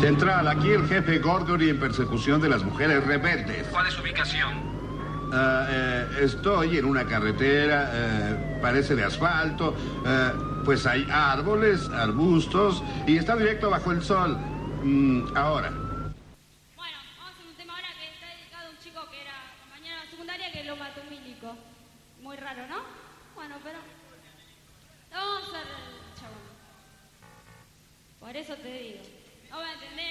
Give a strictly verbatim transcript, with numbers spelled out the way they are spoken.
Central, aquí el jefe Gorgory en persecución de las mujeres rebeldes. ¿Cuál es su ubicación? Uh, eh, estoy en una carretera, eh, parece de asfalto, eh, pues hay árboles, arbustos y está directo bajo el sol. Mm, ahora. Bueno, vamos a hacer un tema ahora que está dedicado a un chico que era compañero de secundaria que lo mató un milico. Muy raro, ¿no? Bueno, pero... Vamos a hacer el chabón. Por eso te digo. No me entendés.